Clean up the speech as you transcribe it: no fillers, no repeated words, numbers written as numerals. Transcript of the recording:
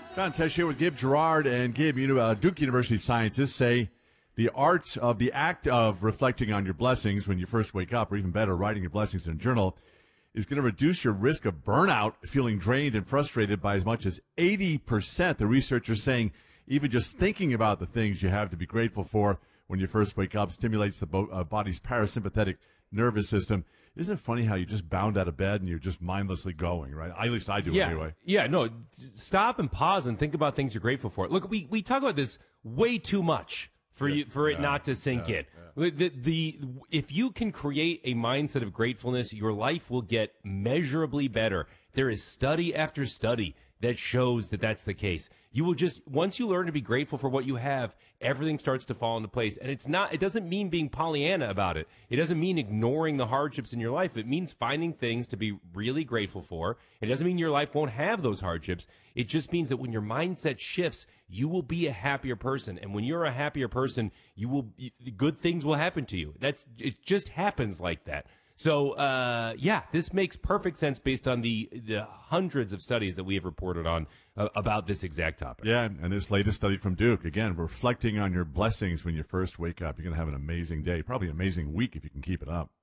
Don Tesh here with Gib Gerard. And Gib, Duke University scientists say the art of the act of reflecting on your blessings when you first wake up, or even better, writing your blessings in a journal, is going to reduce your risk of burnout, feeling drained and frustrated by as much as 80%. The researchers saying even just thinking about the things you have to be grateful for when you first wake up stimulates the body's parasympathetic nervous system. Isn't it funny how you just bound out of bed and you're just mindlessly going, right? At least I do anyway. Yeah, no, stop and pause and think about things you're grateful for. Look, we talk about this way too much for it not to sink in. If you can create a mindset of gratefulness, your life will get measurably better. There is study after study that shows that that's the case. You will just, once you learn to be grateful for what you have, everything starts to fall into place. And it doesn't mean being Pollyanna about it. It doesn't mean ignoring the hardships in your life. It means finding things to be really grateful for. It doesn't mean your life won't have those hardships. It just means that when your mindset shifts, you will be a happier person. And when you're a happier person, good things will happen to you. It just happens like that. So, this makes perfect sense based on the hundreds of studies that we have reported on about this exact topic. Yeah, and this latest study from Duke, again, reflecting on your blessings when you first wake up. You're going to have an amazing day, probably an amazing week if you can keep it up.